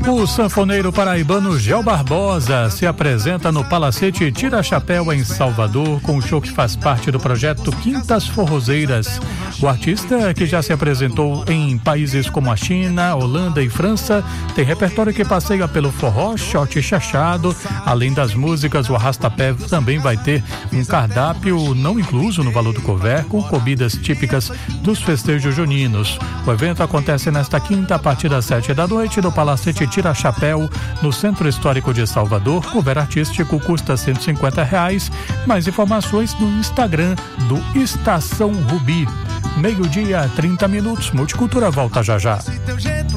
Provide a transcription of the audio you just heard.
O sanfoneiro paraibano Gel Barbosa se apresenta no Palacete Tira Chapéu em Salvador com o show que faz parte do projeto Quintas Forrozeiras. O artista, que já se apresentou em países como a China, Holanda e França, tem repertório que passeia pelo forró, shot e chachado. Além das músicas, o arrastapé também vai ter um cardápio não incluso no valor do couvert, com comidas típicas dos festejos juninos. O evento acontece nesta quinta a partir das 7 da noite no Palacete Tira Chapéu, no Centro Histórico de Salvador. Couvert artístico custa R$150. Mais informações no Instagram do Estação Rubi. 12:30. Multicultura volta já já.